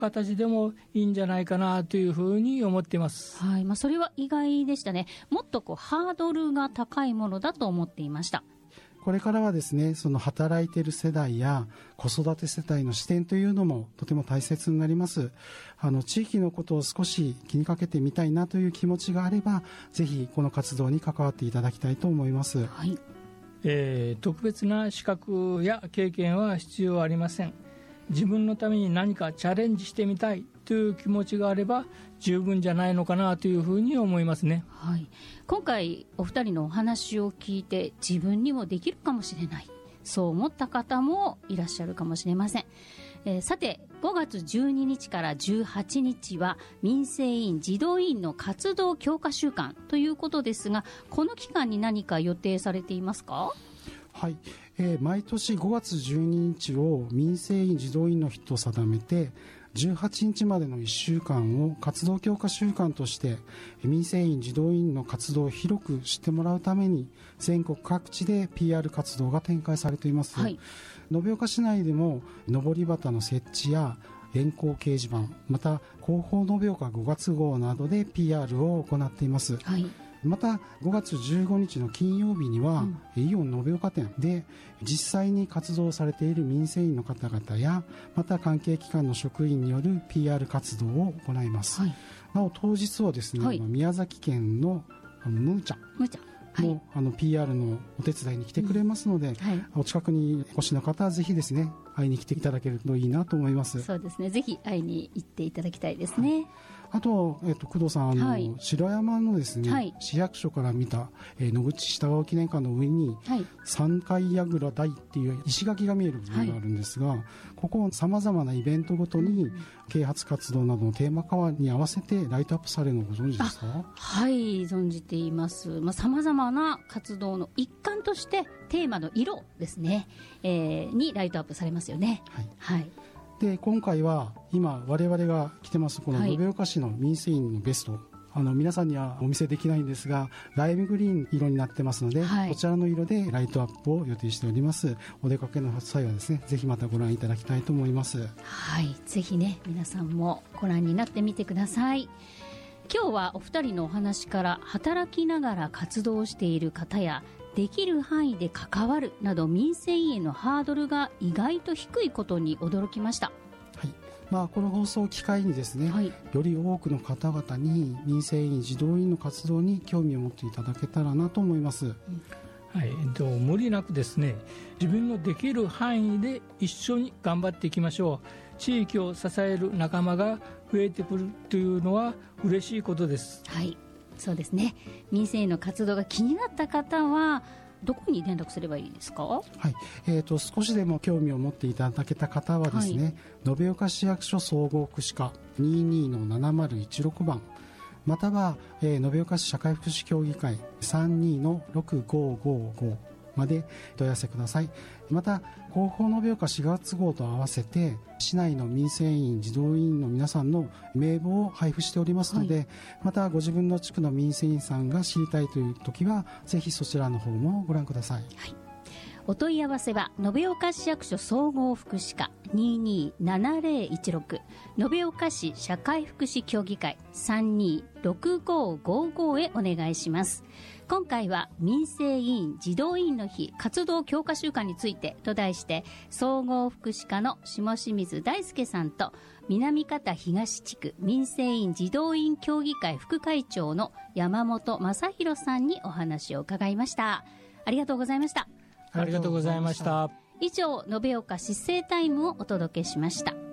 形でもいいんじゃないかなというふうに思っています。 はい、それは意外でしたね。もっとハードルが高いものだと思っていました。 これからはですね、その働いている世代や子育て世帯の視点というのもとても大切になります。地域のことを少し気にかけてみたいなという気持ちがあれば、ぜひこの活動に関わっていただきたいと思います。 はい。 特別な資格や経験は必要ありません。自分のために何かチャレンジしてみたいという気持ちがあれば十分じゃないのかなというふうに思いますね。 はい、今回お二人のお話を聞いて自分にもできるかもしれない、そう思った方もいらっしゃるかもしれません。さて5月12日から18日は民生委員児童委員の活動強化週間ということですが、この期間に何か予定されていますか？ はい、毎年5月12日を民生委員児童委員の日と定めて、18日までの1週間を活動強化週間として民生委員児童委員の活動を広く知ってもらうために全国各地で PR 活動が展開されています。はい、延岡市内でものぼり旗の設置や電光掲示板、また広報延岡5月号などで PR を行っています。はい、また5月15日の金曜日には、イオン延岡店で実際に活動されている民生委員の方々やまた関係機関の職員による PR 活動を行います。はい、なお当日はですね、はい、宮崎県のムーちゃんも、はい、PR のお手伝いに来てくれますので、はい、お近くにお越しの方はぜひですね会いに来ていただけるといいなと思います。 そうですね、ぜひ会いに行っていただきたいですね。はい、 あと、工藤さん、はい、白山のですね、はい、市役所から見た、野口下川記念館の上に、はい、三階櫓台っていう石垣が見える部分があるんですが、はい、ここさまざまなイベントごとに、啓発活動などのテーマカラーに合わせてライトアップされるのをご存知ですか？ はい、存じています。さまざまな活動の一環としてテーマの色ですね、にライトアップされますよね。はい、はい、 で今回は今我々が着てますこの延岡市の民生委員のベスト、皆さんにはお見せできないんですがライムグリーン色になってますので、はい、こちらの色でライトアップを予定しております。お出かけの際はですね、ぜひまたご覧いただきたいと思います。 はい、ぜひね皆さんもご覧になってみてください。今日はお二人のお話から働きながら活動している方やできる範囲で関わるなど民生委員のハードルが意外と低いことに驚きました。 はい、この放送を機会にですね、はい、より多くの方々に民生委員児童委員の活動に興味を持っていただけたらなと思います。 はい、無理なくですね、自分のできる範囲で一緒に頑張っていきましょう。地域を支える仲間が増えてくるというのは嬉しいことです。 はい、そうですね。民生委員の活動が気になった方はどこに連絡すればいいですか？はい、 少しでも興味を持っていただけた方はですね、はい、延岡市役所総合福祉課 22-7016 番または、延岡市社会福祉協議会 32-6555 まで問い合わせください。また広報延岡4月号と合わせて市内の民生委員児童委員の皆さんの名簿を配布しておりますので、はい、またご自分の地区の民生委員さんが知りたいという時はぜひそちらの方もご覧ください。 はい、お問い合わせは延岡市役所総合福祉課 227016 延岡市社会福祉協議会 326555 へお願いします。今回は民生委員児童委員の日活動強化週間についてと題して総合福祉課の下清水大輔さんと南方東地区民生委員児童委員協議会副会長の山本正弘さんにお話を伺いました。ありがとうございました。 ありがとうございました。 以上、延岡市政タイムをお届けしました。